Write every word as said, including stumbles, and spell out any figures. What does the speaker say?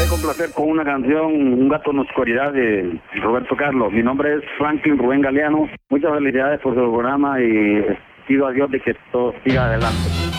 voy a complacer con una canción, Un gato en la oscuridad, de Roberto Carlos. Mi nombre es Franklin Rubén Galeano. Muchas felicidades por su programa y pido a Dios de que todo siga adelante.